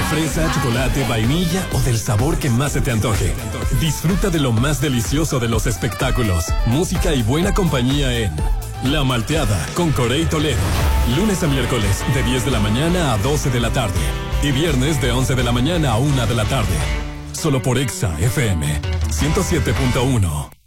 Fresa, chocolate, vainilla o del sabor que más se te antoje. Disfruta de lo más delicioso de los espectáculos, música y buena compañía en La Malteada con Corey Toledo. Lunes a miércoles de 10 de la mañana a 12 de la tarde. Y viernes de 11 de la mañana a 1 de la tarde. Solo por Exa FM 107.1.